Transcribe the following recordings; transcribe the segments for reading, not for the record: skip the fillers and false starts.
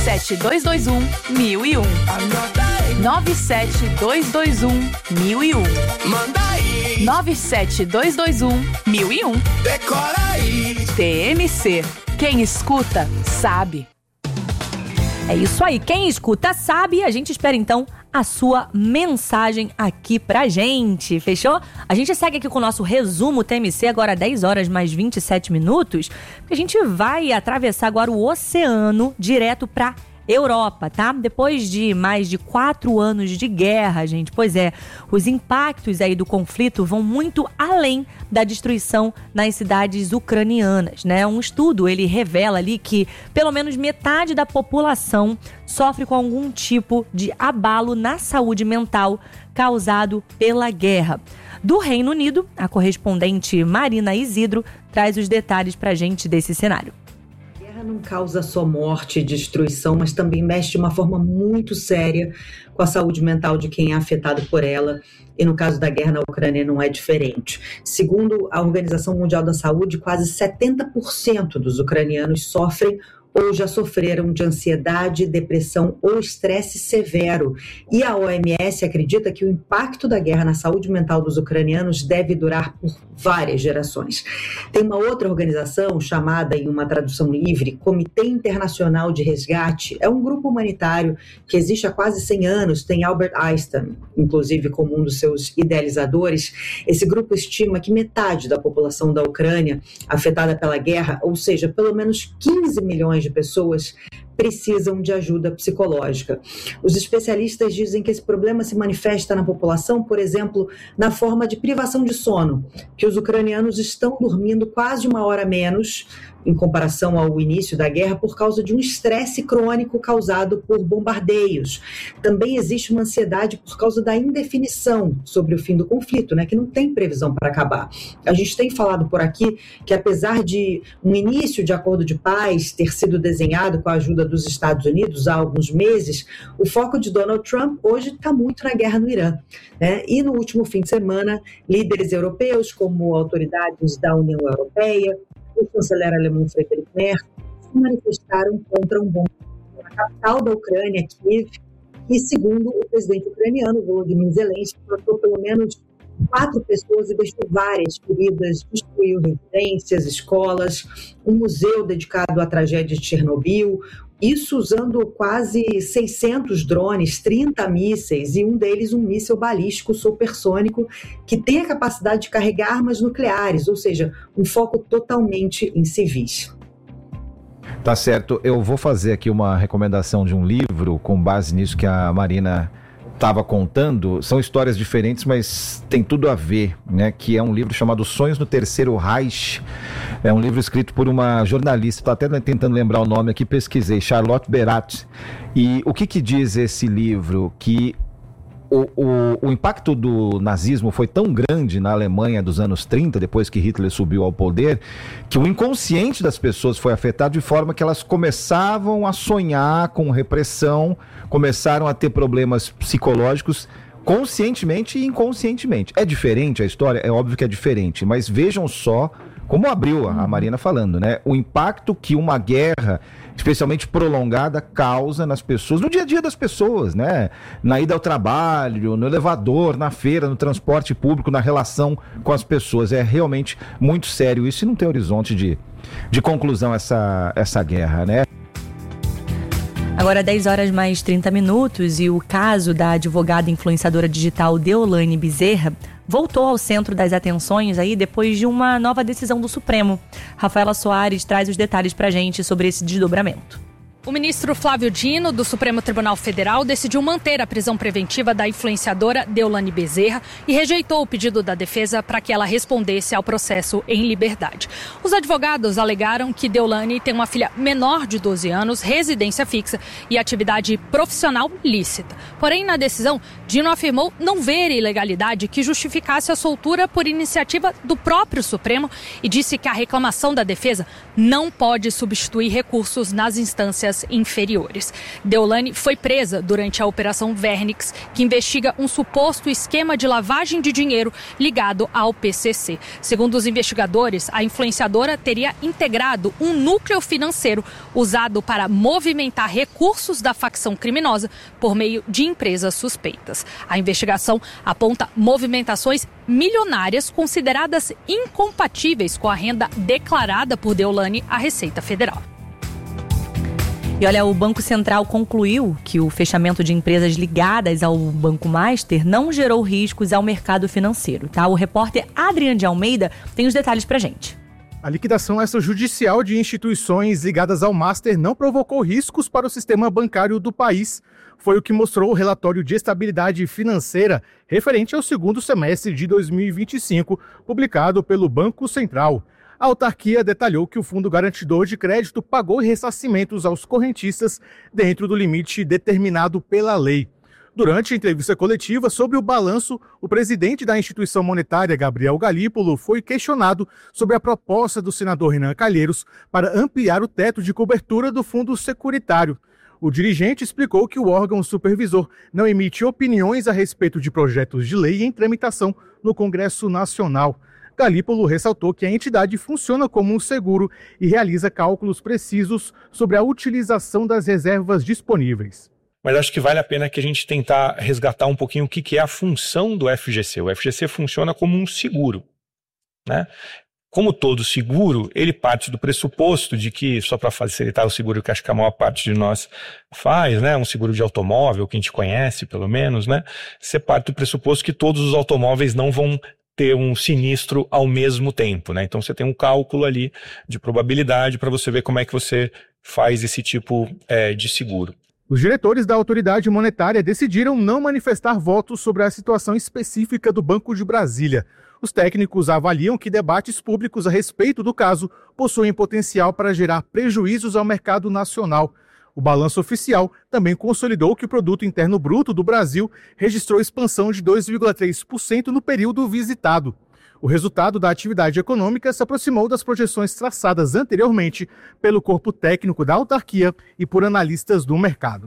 97221-1001. 97221-1001. Manda aí. 97221-1001. Decora aí. TMC. Quem escuta, sabe. É isso aí, quem escuta sabe, e a gente espera então a sua mensagem aqui pra gente, fechou? A gente segue aqui com o nosso resumo TMC, agora 10 horas mais 27 minutos, porque a gente vai atravessar agora o oceano direto pra Europa, tá? Depois de mais de 4 anos de guerra, gente, pois é, os impactos aí do conflito vão muito além da destruição nas cidades ucranianas, né? Um estudo, ele revela ali que pelo menos metade da população sofre com algum tipo de abalo na saúde mental causado pela guerra. Do Reino Unido, a correspondente Marina Isidro traz os detalhes pra gente desse cenário. A guerra não causa só morte e destruição, mas também mexe de uma forma muito séria com a saúde mental de quem é afetado por ela. E no caso da guerra na Ucrânia não é diferente. Segundo a Organização Mundial da Saúde, quase 70% dos ucranianos sofrem ou já sofreram de ansiedade, depressão ou estresse severo. E a OMS acredita que o impacto da guerra na saúde mental dos ucranianos deve durar por várias gerações. Tem uma outra organização chamada, em uma tradução livre, Comitê Internacional de Resgate. É um grupo humanitário que existe há quase 100 anos, tem Albert Einstein, inclusive, como um dos seus idealizadores. Esse grupo estima que metade da população da Ucrânia afetada pela guerra, ou seja, pelo menos 15 milhões de pessoas, precisam de ajuda psicológica. Os especialistas dizem que esse problema se manifesta na população, por exemplo, na forma de privação de sono, que os ucranianos estão dormindo quase 1 hora menos em comparação ao início da guerra por causa de um estresse crônico causado por bombardeios. Também existe uma ansiedade por causa da indefinição sobre o fim do conflito, né, que não tem previsão para acabar. A gente tem falado por aqui que, apesar de um início de acordo de paz ter sido desenhado com a ajuda dos Estados Unidos há alguns meses, o foco de Donald Trump hoje está muito na guerra no Irã, né? E no último fim de semana, líderes europeus, como autoridades da União Europeia, o chanceler alemão Friedrich Merz, se manifestaram contra um bombardeio na capital da Ucrânia, Kiev, e, segundo o presidente ucraniano, Volodymyr Zelensky, matou pelo menos 4 pessoas e deixou várias feridas, destruiu residências, escolas, um museu dedicado à tragédia de Chernobyl, isso usando quase 600 drones, 30 mísseis, e um deles um míssil balístico supersônico que tem a capacidade de carregar armas nucleares, ou seja, um foco totalmente em civis. Tá certo, eu vou fazer aqui uma recomendação de um livro com base nisso que a Marina estava contando. São histórias diferentes, mas tem tudo a ver, né? Que é um livro chamado Sonhos no Terceiro Reich. É um livro escrito por uma jornalista, estou até tentando lembrar o nome aqui, pesquisei, Charlotte Berat. E o que diz esse livro? Que o impacto do nazismo foi tão grande na Alemanha dos anos 30, depois que Hitler subiu ao poder, que o inconsciente das pessoas foi afetado de forma que elas começavam a sonhar com repressão, começaram a ter problemas psicológicos conscientemente e inconscientemente. É diferente a história? É óbvio que é diferente, mas vejam só como abriu a Marina falando, né? O impacto que uma guerra, especialmente prolongada, causa nas pessoas, no dia a dia das pessoas, né? Na ida ao trabalho, no elevador, na feira, no transporte público, na relação com as pessoas. É realmente muito sério isso e não tem horizonte de conclusão essa guerra, né? Agora 10 horas mais 30 minutos e o caso da advogada influenciadora digital Deolane Bezerra voltou ao centro das atenções aí depois de uma nova decisão do Supremo. Rafaela Soares traz os detalhes pra gente sobre esse desdobramento. O ministro Flávio Dino, do Supremo Tribunal Federal, decidiu manter a prisão preventiva da influenciadora Deolane Bezerra e rejeitou o pedido da defesa para que ela respondesse ao processo em liberdade. Os advogados alegaram que Deolane tem uma filha menor de 12 anos, residência fixa e atividade profissional lícita. Porém, na decisão, Dino afirmou não ver ilegalidade que justificasse a soltura por iniciativa do próprio Supremo e disse que a reclamação da defesa não pode substituir recursos nas instâncias categorias inferiores. Deolane foi presa durante a Operação Vernix, que investiga um suposto esquema de lavagem de dinheiro ligado ao PCC. Segundo os investigadores, a influenciadora teria integrado um núcleo financeiro usado para movimentar recursos da facção criminosa por meio de empresas suspeitas. A investigação aponta movimentações milionárias consideradas incompatíveis com a renda declarada por Deolane à Receita Federal. E olha, o Banco Central concluiu que o fechamento de empresas ligadas ao Banco Master não gerou riscos ao mercado financeiro, tá? O repórter Adriano de Almeida tem os detalhes pra gente. A liquidação extrajudicial de instituições ligadas ao Master não provocou riscos para o sistema bancário do país. Foi o que mostrou o relatório de estabilidade financeira referente ao segundo semestre de 2025, publicado pelo Banco Central. A autarquia detalhou que o Fundo Garantidor de Crédito pagou ressarcimentos aos correntistas dentro do limite determinado pela lei. Durante a entrevista coletiva sobre o balanço, o presidente da instituição monetária, Gabriel Galípolo, foi questionado sobre a proposta do senador Renan Calheiros para ampliar o teto de cobertura do fundo securitário. O dirigente explicou que o órgão supervisor não emite opiniões a respeito de projetos de lei em tramitação no Congresso Nacional. Galípolo ressaltou que a entidade funciona como um seguro e realiza cálculos precisos sobre a utilização das reservas disponíveis. Mas acho que vale a pena que a gente tentar resgatar um pouquinho o que é a função do FGC. O FGC funciona como um seguro, né? Como todo seguro, ele parte do pressuposto de que, só para facilitar o seguro que acho que a maior parte de nós faz, né, um seguro de automóvel, que a gente conhece pelo menos, né, você parte do pressuposto que todos os automóveis não vão ter um sinistro ao mesmo tempo, né? Então você tem um cálculo ali de probabilidade para você ver como é que você faz esse tipo de seguro. Os diretores da autoridade monetária decidiram não manifestar votos sobre a situação específica do Banco de Brasília. Os técnicos avaliam que debates públicos a respeito do caso possuem potencial para gerar prejuízos ao mercado nacional. O balanço oficial também consolidou que o Produto Interno Bruto do Brasil registrou expansão de 2,3% no período visitado. O resultado da atividade econômica se aproximou das projeções traçadas anteriormente pelo corpo técnico da autarquia e por analistas do mercado.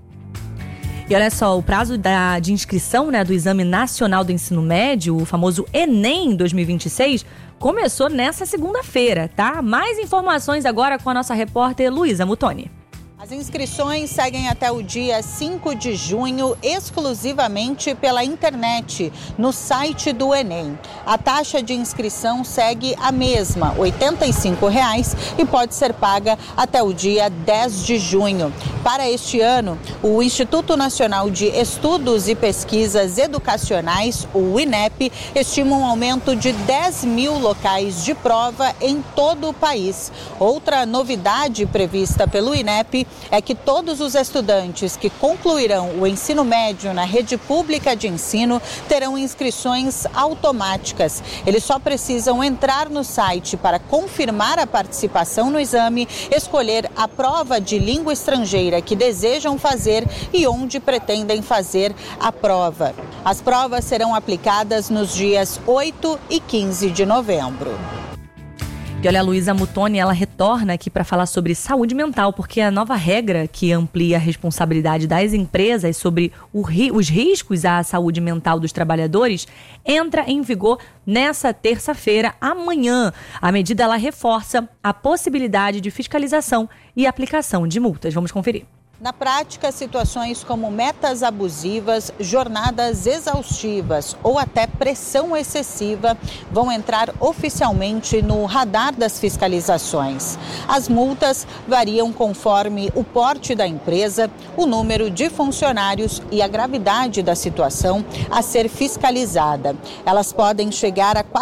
E olha só, o prazo de inscrição, né, do Exame Nacional do Ensino Médio, o famoso Enem 2026, começou nessa segunda-feira, tá? Mais informações agora com a nossa repórter Luísa Mutoni. As inscrições seguem até o dia 5 de junho, exclusivamente pela internet, no site do Enem. A taxa de inscrição segue a mesma, R$ 85,00, e pode ser paga até o dia 10 de junho. Para este ano, o Instituto Nacional de Estudos e Pesquisas Educacionais, o INEP, estima um aumento de 10.000 locais de prova em todo o país. Outra novidade prevista pelo INEP é que todos os estudantes que concluirão o ensino médio na rede pública de ensino terão inscrições automáticas. Eles só precisam entrar no site para confirmar a participação no exame, escolher a prova de língua estrangeira que desejam fazer e onde pretendem fazer a prova. As provas serão aplicadas nos dias 8 e 15 de novembro. E olha, a Luísa Mutoni, ela retorna aqui para falar sobre saúde mental, porque a nova regra que amplia a responsabilidade das empresas sobre os riscos à saúde mental dos trabalhadores entra em vigor nessa terça-feira, amanhã. A medida, ela reforça a possibilidade de fiscalização e aplicação de multas. Vamos conferir. Na prática, situações como metas abusivas, jornadas exaustivas ou até pressão excessiva vão entrar oficialmente no radar das fiscalizações. As multas variam conforme o porte da empresa, o número de funcionários e a gravidade da situação a ser fiscalizada. Elas podem chegar a R$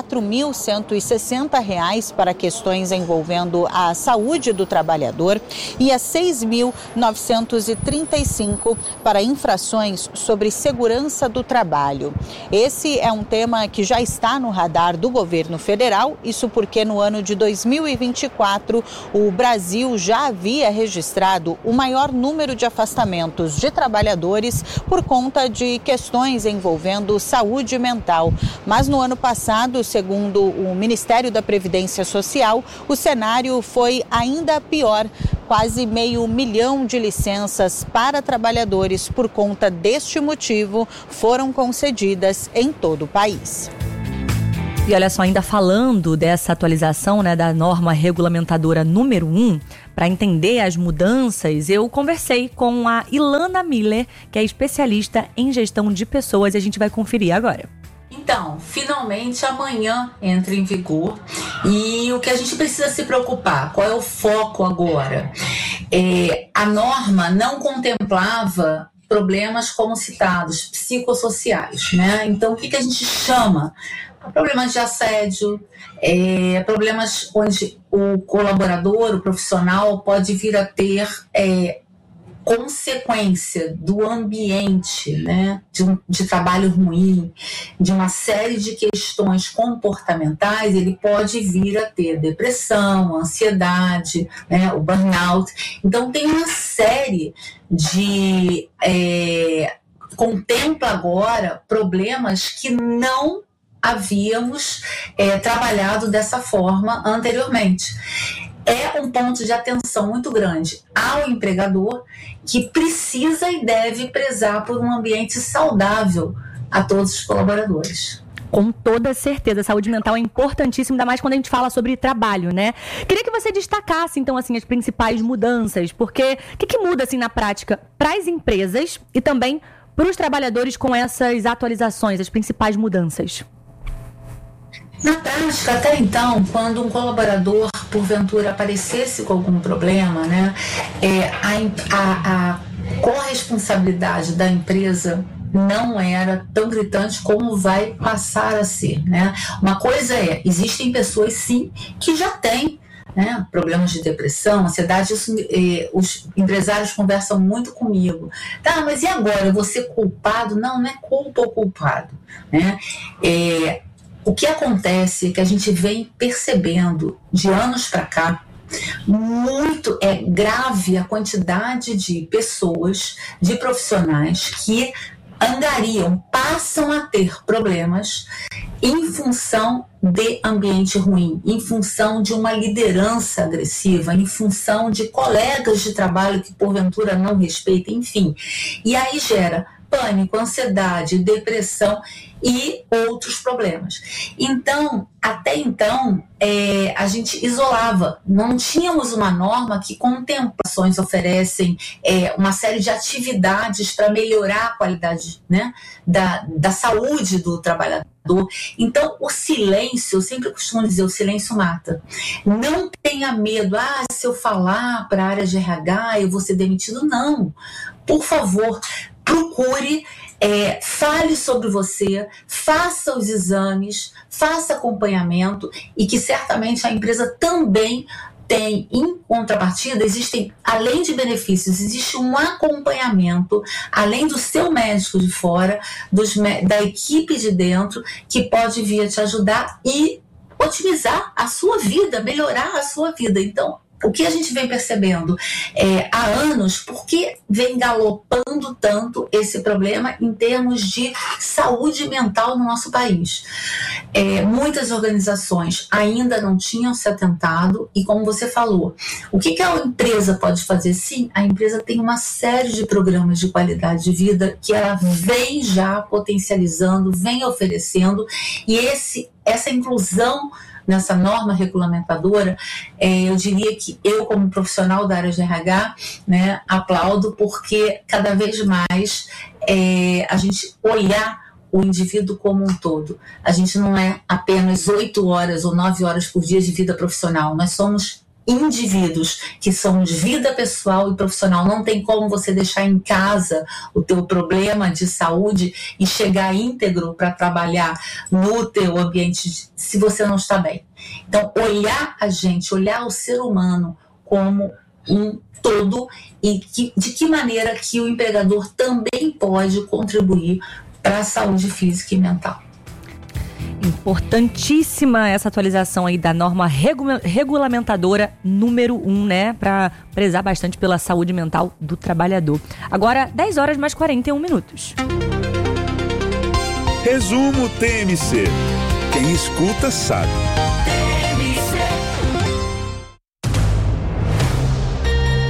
4.160 para questões envolvendo a saúde do trabalhador e a R$ 6.935 para infrações sobre segurança do trabalho. Esse é um tema que já está no radar do governo federal, isso porque no ano de 2024 o Brasil já havia registrado o maior número de afastamentos de trabalhadores por conta de questões envolvendo saúde mental. Mas no ano passado, segundo o Ministério da Previdência Social, o cenário foi ainda pior, Quase 500 mil de licenças para trabalhadores por conta deste motivo foram concedidas em todo o país. E olha só, ainda falando dessa atualização, né, da norma regulamentadora número 1, para entender as mudanças, eu conversei com a Ilana Miller, que é especialista em gestão de pessoas, e a gente vai conferir agora. Então, finalmente amanhã entra em vigor e o que a gente precisa se preocupar, qual é o foco agora? A norma não contemplava problemas como citados, psicossociais, né? Então, o que a gente chama? Problemas de assédio, problemas onde o colaborador, o profissional pode vir a ter consequência do ambiente, né, de trabalho ruim, de uma série de questões comportamentais, ele pode vir a ter depressão, ansiedade, né, o burnout. Então tem uma série de contempla agora problemas que não havíamos trabalhado dessa forma anteriormente. É um ponto de atenção muito grande ao empregador, que precisa e deve prezar por um ambiente saudável a todos os colaboradores. Com toda certeza, a saúde mental é importantíssima, ainda mais quando a gente fala sobre trabalho, né? Queria que você destacasse, então, assim, as principais mudanças, porque o que muda, assim, na prática para as empresas e também para os trabalhadores com essas atualizações, as principais mudanças? Na prática, até então, quando um colaborador, porventura, aparecesse com algum problema, né, a corresponsabilidade da empresa não era tão gritante como vai passar a ser, né? Uma coisa existem pessoas, sim, que já têm, né, problemas de depressão, ansiedade. Isso, os empresários conversam muito comigo. Tá, mas e agora? Eu vou ser culpado? Não é culpa ou culpado, né? O que acontece é que a gente vem percebendo de anos para cá, muito grave a quantidade de pessoas, de profissionais que passam a ter problemas em função de ambiente ruim, em função de uma liderança agressiva, em função de colegas de trabalho que porventura não respeitam, enfim. E aí gera pânico, ansiedade, depressão e outros problemas. Então, até então, a gente isolava. Não tínhamos uma norma que contemplações oferecem uma série de atividades para melhorar a qualidade, né, da saúde do trabalhador. Então, o silêncio, eu sempre costumo dizer, o silêncio mata. Não tenha medo, se eu falar para a área de RH eu vou ser demitido. Não. Por favor, procure, fale sobre você, faça os exames, faça acompanhamento, e que certamente a empresa também tem, em contrapartida, existem, além de benefícios, existe um acompanhamento, além do seu médico de fora, da equipe de dentro, que pode vir a te ajudar e otimizar a sua vida, melhorar a sua vida. Então, o que a gente vem percebendo há anos, por que vem galopando tanto esse problema em termos de saúde mental no nosso país? Muitas organizações ainda não tinham se atentado e, como você falou, o que a empresa pode fazer? Sim, a empresa tem uma série de programas de qualidade de vida que ela vem já potencializando, vem oferecendo, e essa inclusão nessa norma regulamentadora, eu diria que eu, como profissional da área de RH, né, aplaudo, porque cada vez mais a gente olhar o indivíduo como um todo. A gente não é apenas 8 horas ou 9 horas por dia de vida profissional, nós somos indivíduos que somos vida pessoal e profissional. Não tem como você deixar em casa o teu problema de saúde e chegar íntegro para trabalhar no teu ambiente se você não está bem. Então, olhar a gente, olhar o ser humano como um todo, e de que maneira que o empregador também pode contribuir para a saúde física e mental. Importantíssima essa atualização aí da norma regulamentadora número 1, né? Para prezar bastante pela saúde mental do trabalhador. Agora, 10 horas mais 41 minutos. Resumo TMC. Quem escuta sabe.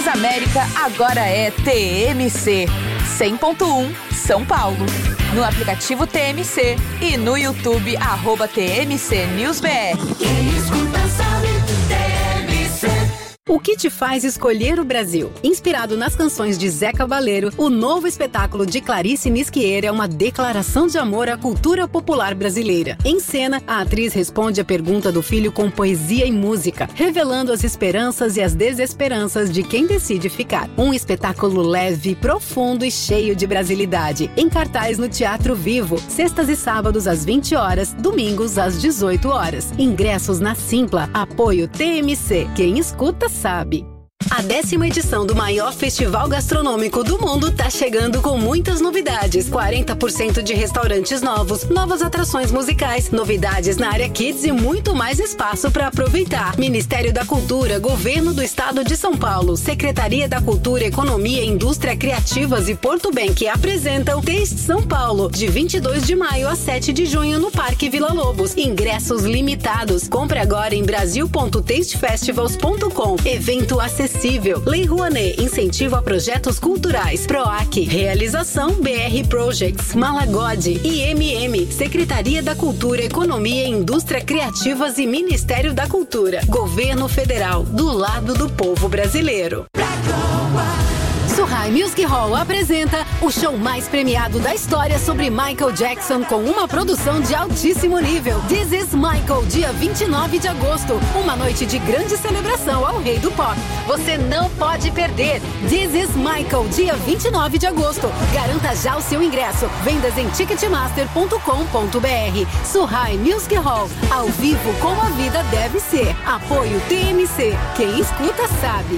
Transamérica agora é TMC 100.1 São Paulo. No aplicativo TMC e no YouTube @TMC News BR. Quem escuta sabe, TMC. O que te faz escolher o Brasil? Inspirado nas canções de Zé Cabaleiro, o novo espetáculo de Clarice Nisquier é uma declaração de amor à cultura popular brasileira. Em cena, a atriz responde a pergunta do filho com poesia e música, revelando as esperanças e as desesperanças de quem decide ficar. Um espetáculo leve, profundo e cheio de brasilidade. Em cartaz no Teatro Vivo, sextas e sábados às 20 horas, domingos às 18 horas. Ingressos na Simpla. Apoio TMC. Quem escuta sabe. A 10ª edição do maior festival gastronômico do mundo tá chegando com muitas novidades. 40% de restaurantes novos, novas atrações musicais, novidades na área Kids e muito mais espaço para aproveitar. Ministério da Cultura, Governo do Estado de São Paulo, Secretaria da Cultura, Economia, Indústria Criativas e Porto Bank apresentam Taste São Paulo, de 22 de maio a 7 de junho no Parque Vila Lobos. Ingressos limitados. Compre agora em brasil.tastefestivals.com. Evento acessível. Lei Rouanet, incentivo a projetos culturais. PROAC, realização BR Projects, Malagode, IMM, Secretaria da Cultura, Economia, Indústria Criativas e Ministério da Cultura. Governo Federal, do lado do povo brasileiro. Surrai Music Hall apresenta o show mais premiado da história sobre Michael Jackson com uma produção de altíssimo nível. This is Michael, dia 29 de agosto. Uma noite de grande celebração ao rei do pop. Você não pode perder. This is Michael, dia 29 de agosto. Garanta já o seu ingresso. Vendas em ticketmaster.com.br. Surrai Music Hall, ao vivo como a vida deve ser. Apoio TMC. Quem escuta sabe.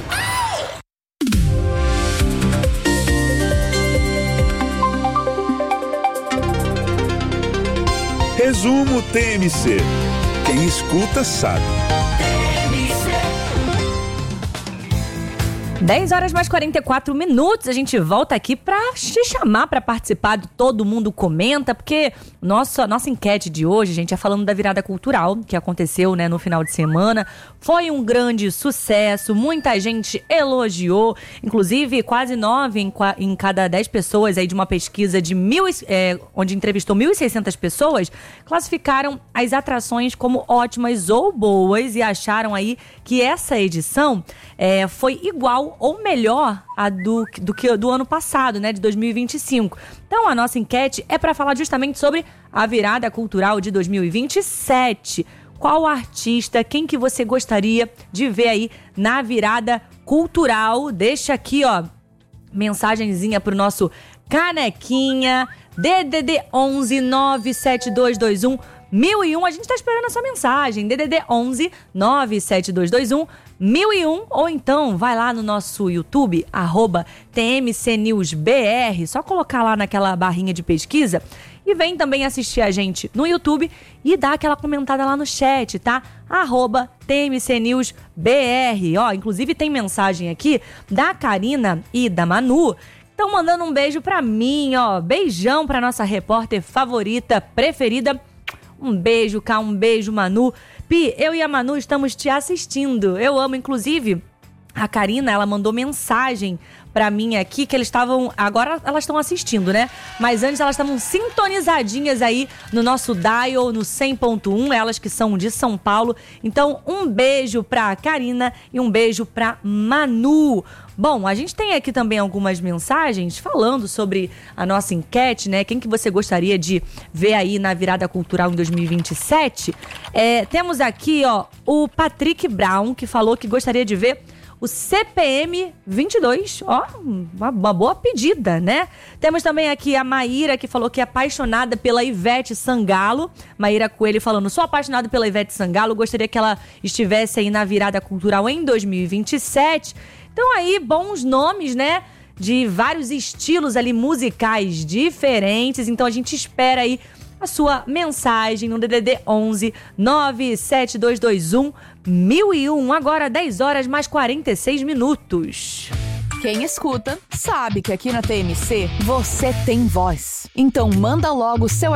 Resumo TMC. Quem escuta sabe. 10 horas mais 44 minutos, a gente volta aqui pra te chamar pra participar do Todo Mundo Comenta, porque nossa enquete de hoje, gente, é falando da virada cultural que aconteceu, né, no final de semana. Foi um grande sucesso, muita gente elogiou, inclusive quase 9 em cada 10 pessoas aí de uma pesquisa de onde entrevistou 1.600 pessoas, classificaram as atrações como ótimas ou boas e acharam aí que essa edição foi igual ou melhor do que do ano passado, né, de 2025. Então a nossa enquete é para falar justamente sobre a virada cultural de 2027. Qual artista, quem que você gostaria de ver aí na virada cultural? Deixa aqui, ó, mensagenzinha pro nosso Canequinha, DDD 11 97221 1001. A gente tá esperando a sua mensagem, DDD 11 97221 1001, ou então vai lá no nosso YouTube, @TMCNewsBR, só colocar lá naquela barrinha de pesquisa e vem também assistir a gente no YouTube e dá aquela comentada lá no chat, tá? @TMCNewsBR. Ó, inclusive tem mensagem aqui da Karina e da Manu. Estão mandando um beijo pra mim, ó. Beijão pra nossa repórter favorita, preferida. Um beijo, Cá, um beijo, Manu. Pi, eu e a Manu estamos te assistindo. Eu amo, inclusive, a Karina, ela mandou mensagem pra mim aqui, que agora elas estão assistindo, né? Mas antes elas estavam sintonizadinhas aí no nosso dial, no 100.1, elas que são de São Paulo. Então, um beijo pra Karina e um beijo pra Manu. Bom, a gente tem aqui também algumas mensagens falando sobre a nossa enquete, né? Quem que você gostaria de ver aí na virada cultural em 2027? Temos aqui, ó, o Patrick Brown, que falou que gostaria de ver o CPM 22, ó, uma boa pedida, né? Temos também aqui a Maíra, que falou que é apaixonada pela Ivete Sangalo. Maíra Coelho falando, sou apaixonada pela Ivete Sangalo, gostaria que ela estivesse aí na virada cultural em 2027. Então aí, bons nomes, né? De vários estilos ali musicais diferentes. Então a gente espera aí a sua mensagem no DDD 11 97221 1001. Agora 10 horas mais 46 minutos. Quem escuta sabe que aqui na TMC você tem voz. Então manda logo seu